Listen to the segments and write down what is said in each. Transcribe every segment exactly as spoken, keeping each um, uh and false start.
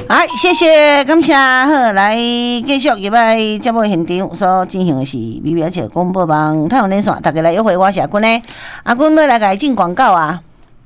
好，谢谢，感谢。好，来继续入来节目现场所进行的是美美姐广播网太阳连线，大家来约会，我是阿君呢。阿君要来给进广告啊。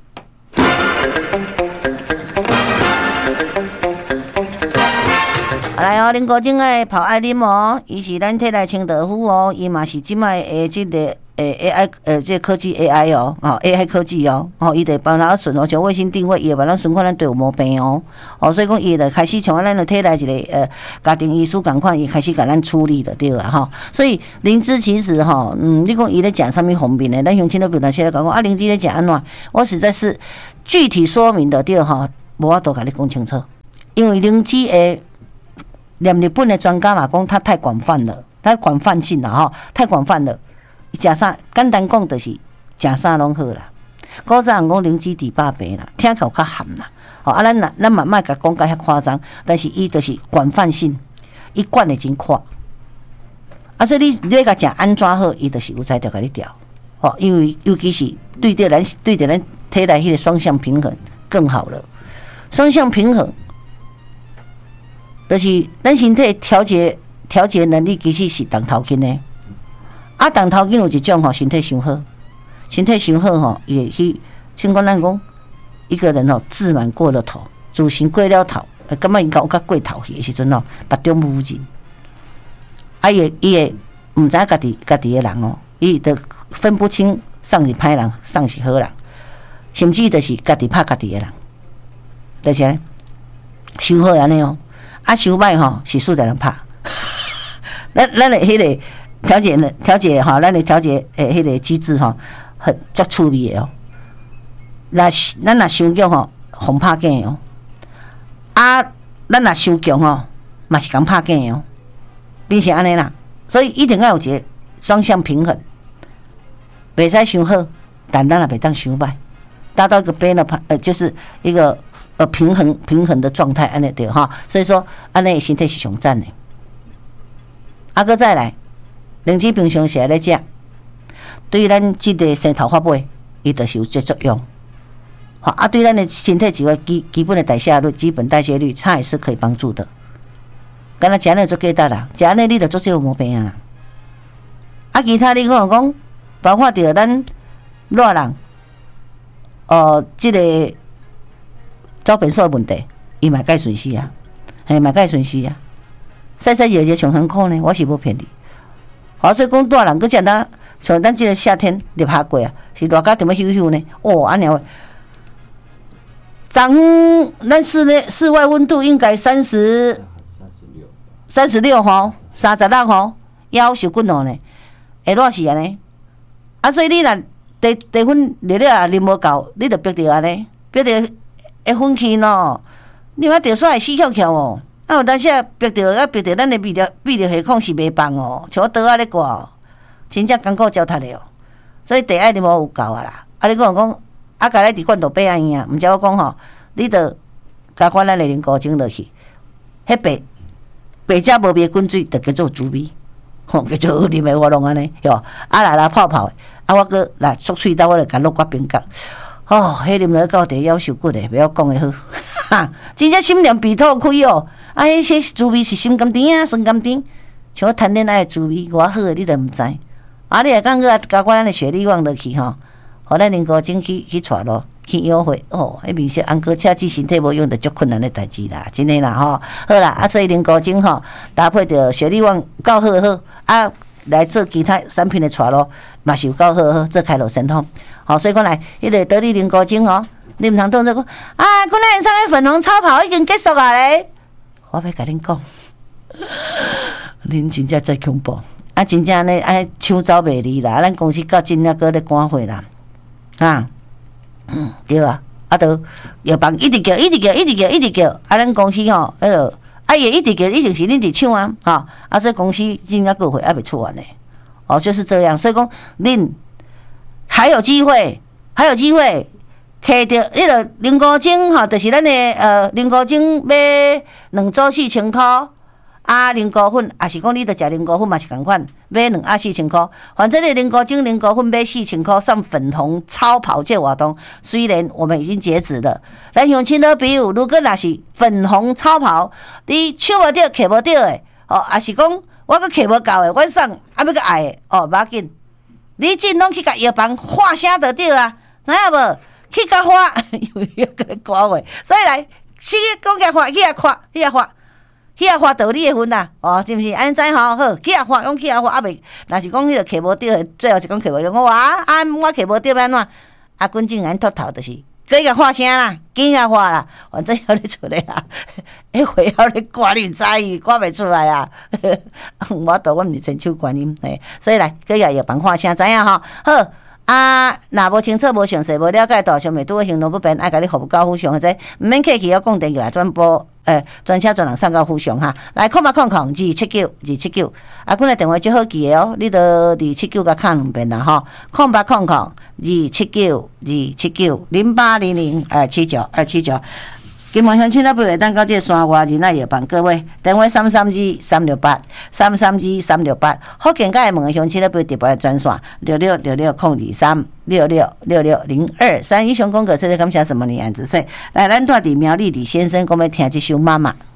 来哦，恁高种爱泡爱啉哦，伊是咱体内清道夫哦，伊嘛是即卖诶即个诶 A I 呃即科技 A I 哦，哦 A I 科技哦，哦伊得帮咱顺哦，像卫星定位，伊会帮咱顺看咱队有毛病哦，哦所以讲伊就开始像咱的体内一个呃家庭医师共款，伊开始甲咱处理的对啦吼，所以灵芝其实吼，嗯，你讲伊咧讲啥物方面的，咱乡亲都表达现在讲讲啊，灵芝咧讲安怎，我实在是具体说明的对吼，无法度甲你讲清楚，因为灵芝诶。连日本的专家嘛讲，它太广泛了，太广泛性了吼，太广泛了。食啥简单讲就是食啥拢好啦。古早人讲灵芝治百病啦，听起来较含啦。哦，啊，咱咱嘛莫甲讲甲遐夸张，但是伊就是广泛性，伊管得真宽。啊，所以你你甲食安怎好，伊就是有才调甲你调。哦，因为尤其是对着咱对着咱体内迄个双向平衡更好了，双向平衡。就是咱身体调节调节能力其实是动头筋的，啊，动头筋有一种吼，身体伤好，身体伤好吼，也去像讲咱讲一个人吼自满过了头，自信过了头，感觉伊搞甲过头去的时阵吼，目中无人，啊，伊伊会毋知家己家己的人哦，伊就分不清上是歹人，上是好人，甚至就是家己拍家己的人，就是呢，伤好安尼哦。啊，伤歹吼是数在人拍，咱咱的迄个调节呢，调节吼，咱的调节诶，迄个机制吼，很足趣味的哦。那咱若伤强吼，互拍镜哦。啊，咱若伤强吼，嘛是共拍镜哦。变成安尼啦，所以一定要有一个双向平衡，袂使伤好，但咱也袂当伤歹，达到一个 balance， 呃，就是一个。呃，平衡平衡的状态，安尼对哈，所以说安尼身体是上赞的。啊，搁再来，灵芝平常时来食，对咱即个生头发尾，伊就是有这作用。好啊，对咱的身体之外基基本的代谢率、基本代谢率，它也是可以帮助的。敢若食安尼做简单啦，食安尼你就做少毛病啊。啊，其他你讲讲，包括着咱热人，呃，即、这个。早便所的问题，伊嘛该顺势啊，嘿嘛该顺势啊，晒晒热热上辛苦呢，我是无骗你。好，所以讲大人搁食咱像咱即个夏天入夏季啊，是热甲点要休休呢？哦，安尼话，昨昏咱室内室外温度应该三十三十六吼，三十六吼，夭受滚哦呢，会热死安尼。啊，所以你若地地粉热热啊，啉无够，你着逼着安尼，逼着。会分气咯，你话着煞会死翘翘哦，啊有当时啊逼着啊逼着咱的泌尿泌尿系统是袂放哦，像刀仔咧挂哦，真正艰苦糟蹋的哦。所以第一你无有够啊啦，啊你讲讲啊，甲咱伫罐头杯安样，毋则我讲吼，你着加款咱的灵菇精落去，迄白白只无味滚水，着叫做猪味，吼叫做啉的我拢安尼，哟啊来来泡泡的，啊我搁来缩喙刀，我着甲落骨冰角。哦，迄啉落到底夭寿骨的，袂晓讲的好，哈，真正心凉鼻吐开哦。啊，迄些滋味是心甘甜啊，酸甘甜，像我谈恋爱的滋味，偌好的你都毋知。啊，你会讲个加我咱的雪莉旺落去吼，互咱灵菇精去去带咯，去约会哦。迄面色红哥车子身体无用，着足困难的代志啦，真诶啦吼。好啦，啊，所以灵菇精吼搭配着雪莉旺够好好啊，来做其他产品的带咯，嘛是有够好好做开路神通。好，所以讲来，迄个得力灵菇精哦，你毋通当作讲啊，本来上个粉红超跑已经结束啊咧。我要甲恁讲，恁真正真恐怖，啊，真正呢，爱抢走袂离啦，咱公司到真正搁咧赶货啦，啊，嗯，对啊，啊，都药房一直叫，一直叫，一直叫，一直叫，啊，咱公司吼，迄落啊也一直叫，一定是恁伫抢啊，哈，啊，所以公司真正过货还袂出完呢，哦，就是这样，所以讲恁。还有机会，还有机会，摕到迄个灵菇精吼，就是咱的呃灵菇精买两组四千块， 啊，菱膏粉，也是讲你着食菱膏粉嘛是共款，买两啊四千箍。反正你菱膏精、菱膏粉买四千箍，上粉红超跑这活动，虽然我们已经截止了，咱乡亲好朋友，如果若是粉红超跑，你手无着、摕无着的，哦，也是讲我阁摕无够的，阮送啊要阁爱的，哦，无要紧，你尽拢去甲药房画声就对啊，知影无？去甲画，又要甲你讲话，所以来，去讲甲画，去遐画，去遐画。去遐花道理的分啦，哦，是毋是？安尼知吼？好，去遐花，用去遐花，啊袂，若是讲迄个摕无着的，最后是讲摕无着。我话啊，我摕无着要安怎？啊，滚进来秃头就是，搁甲画声啦，紧甲画啦，反正还咧出来啦。迄回还咧挂，你毋知伊挂袂出来啊。我倒我毋是亲手观音，嘿，所以来搁甲药房画声，知影吼？好。啊，若无清楚、无详细、无了解，大上袂拄行动不便，爱甲你服务到府上，或者毋免客气，要讲电话来转播，诶，专车专人送到府上哈。来，空八空空二七九二七九，啊，阮诶电话最好记诶哦，你着二七九甲敲两遍啦吼，空八空空二七九二七九零八零零二七九二七九。金门乡亲啊，不会当到这山外人啊药房，各位电话三三二三六八三三二三六八，福建甲的门的乡亲啊，不会特别来专线六六六六空二三六六六六零二三。以上广告，谢谢感谢什么？你安子岁来，咱带伫苗栗李先生，讲要听这首妈妈。